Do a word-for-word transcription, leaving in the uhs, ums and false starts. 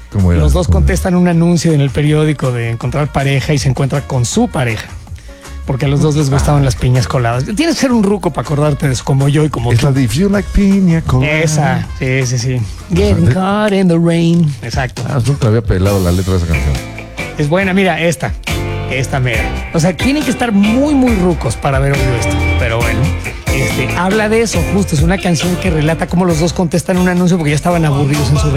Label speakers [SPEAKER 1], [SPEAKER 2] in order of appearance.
[SPEAKER 1] ¿Cómo era?
[SPEAKER 2] Los dos
[SPEAKER 1] ¿Cómo era?
[SPEAKER 2] contestan un anuncio en el periódico de encontrar pareja y se encuentra con su pareja. Porque a los dos les gustaban las piñas coladas. Tienes que ser un ruco para acordarte de eso, como yo y como
[SPEAKER 1] Es
[SPEAKER 2] tú.
[SPEAKER 1] la de If You Like Piña Colada.
[SPEAKER 2] Esa, sí, sí, sí. Getting caught in the rain. Exacto.
[SPEAKER 1] Ah, nunca había pelado la letra de esa canción.
[SPEAKER 2] Es buena, mira, esta. Esta mera. O sea, tienen que estar muy, muy rucos para haber oído esto. Pero bueno, este, habla de eso, justo. Es una canción que relata cómo los dos contestan un anuncio porque ya estaban aburridos en su